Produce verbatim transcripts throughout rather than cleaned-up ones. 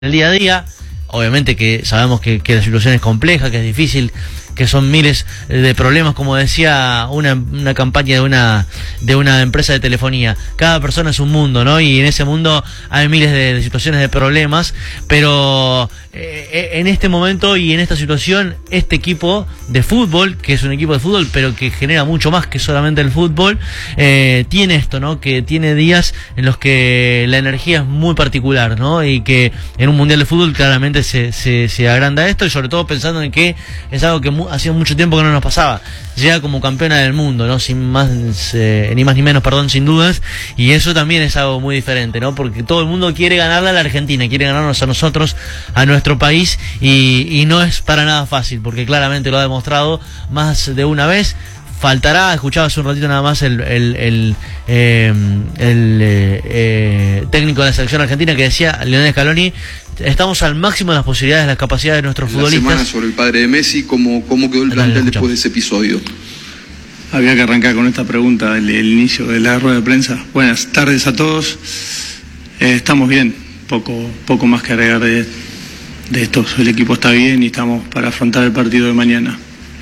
el día a día. Obviamente que sabemos que, que la situación es compleja, que es difícil, que son miles de problemas, como decía una, una campaña de una de una empresa de telefonía. Cada persona es un mundo, ¿no? Y en ese mundo hay miles de, de situaciones de problemas, pero eh, en este momento y en esta situación, este equipo de fútbol, que es un equipo de fútbol, pero que genera mucho más que solamente el fútbol, eh, tiene esto, ¿no? Que tiene días en los que la energía es muy particular, ¿no? Y que en un mundial de fútbol claramente se, se, se agranda esto, y sobre todo pensando en que es algo que mu hacía mucho tiempo que no nos pasaba. Llega como campeona del mundo, ¿no? Sin más, eh, ni más ni menos, perdón, sin dudas, y eso también es algo muy diferente, ¿no? Porque todo el mundo quiere ganarle a la Argentina, quiere ganarnos a nosotros, a nuestro país, y, y no es para nada fácil, porque claramente lo ha demostrado más de una vez. Faltará, escuchaba hace un ratito nada más el, el, el, eh, el eh, eh, técnico de la selección argentina, que decía, Lionel Scaloni, estamos al máximo de las posibilidades, de las capacidades de nuestros futbolistas. La semana sobre el padre de Messi, ¿cómo, cómo quedó el plantel después de ese episodio? Había que arrancar con esta pregunta, el, el inicio de la rueda de prensa. Buenas tardes a todos. Eh, estamos bien, poco, poco más que agregar de, de esto. El equipo está bien y estamos para afrontar el partido de mañana.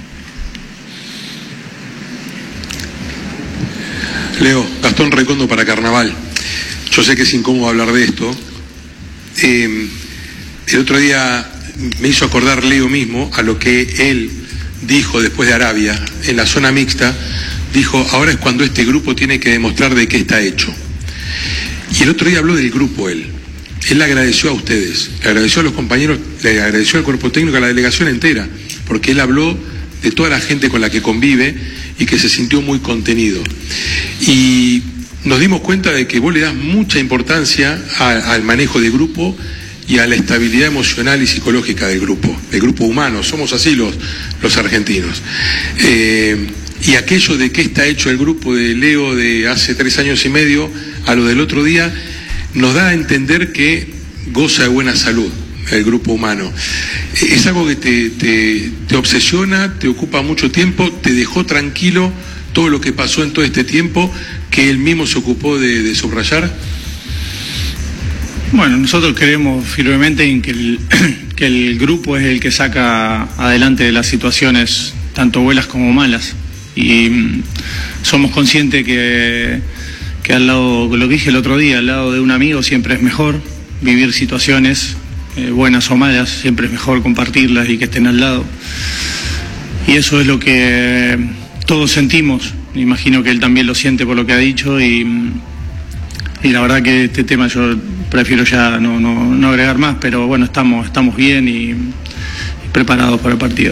Leo, Gastón Recondo para Carnaval. Yo sé que es incómodo hablar de esto. Eh, el otro día me hizo acordar Leo mismo a lo que él dijo después de Arabia, en la zona mixta. Dijo, ahora es cuando este grupo tiene que demostrar de qué está hecho. Y el otro día habló del grupo él. Él le agradeció a ustedes, le agradeció a los compañeros, le agradeció al cuerpo técnico, a la delegación entera, porque él habló de toda la gente con la que convive y que se sintió muy contenido. Y nos dimos cuenta de que vos le das mucha importancia a, al manejo de grupo y a la estabilidad emocional y psicológica del grupo, del grupo humano. Somos así los, los argentinos. Eh, y aquello de qué está hecho el grupo de Leo de hace tres años y medio a lo del otro día, nos da a entender que goza de buena salud el grupo humano. Es algo que te, te, te obsesiona, te ocupa mucho tiempo, te dejó tranquilo todo lo que pasó en todo este tiempo, que él mismo se ocupó de, de subrayar. Bueno, nosotros creemos firmemente en que el, que el grupo es el que saca adelante las situaciones, tanto buenas como malas. Y mm, somos conscientes que, que al lado, lo que dije el otro día, al lado de un amigo siempre es mejor vivir situaciones eh, buenas o malas, siempre es mejor compartirlas y que estén al lado. Y eso es lo que todos sentimos. Me imagino que él también lo siente por lo que ha dicho, y, y la verdad que este tema yo prefiero ya no, no, no agregar más, pero bueno, estamos, estamos bien y, y preparados para el partido.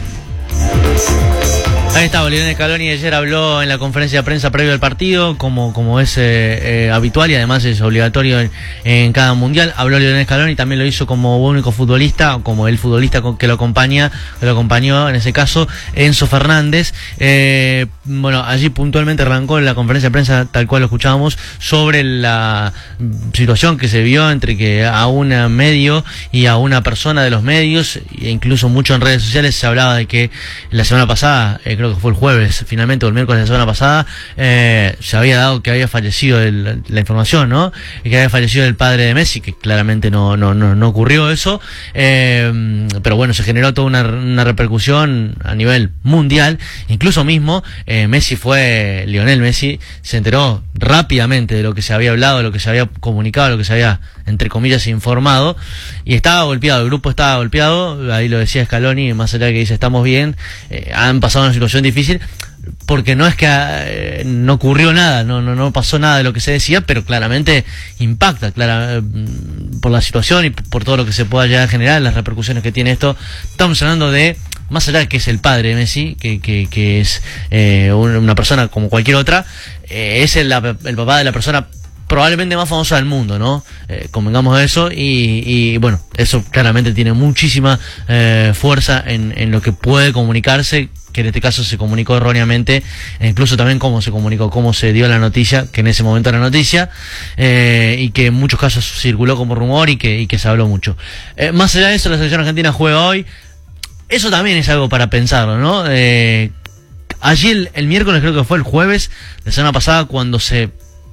Ahí está, Lionel Scaloni ayer habló en la conferencia de prensa previo al partido, como, como es eh, eh, habitual y además es obligatorio en, en cada mundial. Habló Lionel Scaloni, también lo hizo como único futbolista, como el futbolista que lo acompaña, que lo acompañó en ese caso, Enzo Fernández. Eh, bueno, allí puntualmente arrancó en la conferencia de prensa, tal cual lo escuchábamos, sobre la situación que se vio entre que a un medio y a una persona de los medios, e incluso mucho en redes sociales, se hablaba de que la semana pasada, eh, creo que fue el jueves, finalmente, o el miércoles de la semana pasada, eh, se había dado que había fallecido el, la información, ¿no? Y que había fallecido el padre de Messi, que claramente no, no, no, no ocurrió eso, eh, pero bueno, se generó toda una, una repercusión a nivel mundial. Incluso mismo, eh, Messi fue, Lionel Messi, se enteró rápidamente de lo que se había hablado, de lo que se había comunicado, de lo que se había, entre comillas, informado, y estaba golpeado, el grupo estaba golpeado. Ahí lo decía Scaloni, más allá de que dice estamos bien, eh, han pasado una situación difícil, porque no es que eh, no ocurrió nada, no, no, no pasó nada de lo que se decía, pero claramente impacta, clara, eh, por la situación y por todo lo que se pueda llegar a generar, las repercusiones que tiene esto. Estamos hablando de, más allá de que es el padre de Messi, que, que, que es eh, una persona como cualquier otra, eh, es el, el papá de la persona probablemente más famosa del mundo, ¿no? Eh, convengamos eso, y, y bueno, eso claramente tiene muchísima eh, fuerza en, en lo que puede comunicarse, que en este caso se comunicó erróneamente, e incluso también cómo se comunicó, cómo se dio la noticia, que en ese momento era noticia, eh, y que en muchos casos circuló como rumor y que, y que se habló mucho. Eh, más allá de eso, la selección argentina juega hoy. Eso también es algo para pensarlo, ¿no? Eh, allí el, el miércoles, creo que fue el jueves, la semana pasada, cuando se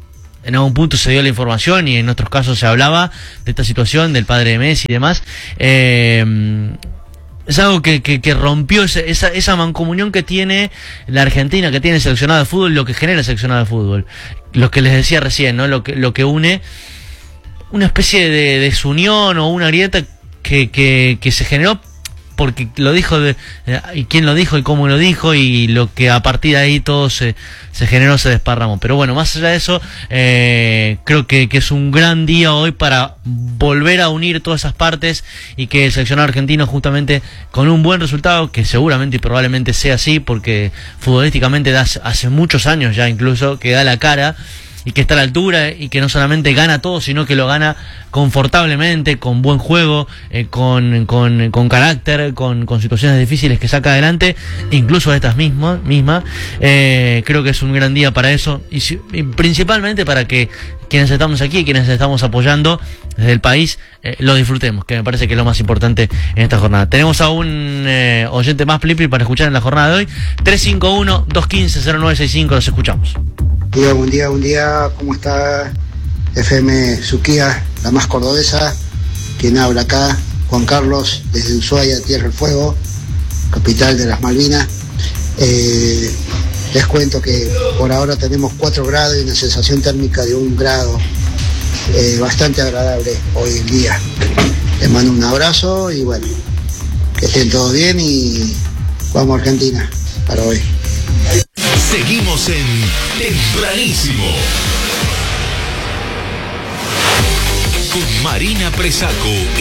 en algún punto se dio la información y en otros casos se hablaba de esta situación del padre de Messi y demás. Eh, es algo que, que, que rompió esa, esa, esa mancomunión que tiene la Argentina, que tiene el seleccionado de fútbol, lo que genera el seleccionado de fútbol. Lo que les decía recién, ¿no? Lo que, lo que une una especie de desunión o una grieta que, que, que se generó porque lo dijo de, y quién lo dijo y cómo lo dijo, y lo que a partir de ahí todo se, se generó, se desparramó. Pero bueno, más allá de eso, eh, creo que, que es un gran día hoy para volver a unir todas esas partes, y que el seleccionado argentino, justamente con un buen resultado, que seguramente y probablemente sea así, porque futbolísticamente da, hace muchos años ya incluso que da la cara, y que está a la altura, y que no solamente gana todo, sino que lo gana confortablemente, con buen juego, eh, con, con, con carácter, con, con situaciones difíciles que saca adelante, incluso estas mismas, mismas. Eh, creo que es un gran día para eso, y, y principalmente para que quienes estamos aquí, quienes estamos apoyando desde el país, eh, lo disfrutemos, que me parece que es lo más importante en esta jornada. Tenemos a un eh, oyente más, Plipi, para escuchar en la jornada de hoy. tres cinco uno, dos uno cinco, cero nueve seis cinco, los escuchamos. Buen día, buen día, buen día, ¿cómo está F M Suquía, la más cordobesa? Quien habla acá, Juan Carlos, desde Ushuaia, Tierra del Fuego, capital de las Malvinas. Eh, les cuento que por ahora tenemos cuatro grados y una sensación térmica de un grado, eh, bastante agradable hoy en día. Les mando un abrazo y bueno, que estén todos bien y vamos a Argentina para hoy. Seguimos en Tempranísimo con Marina Presaco.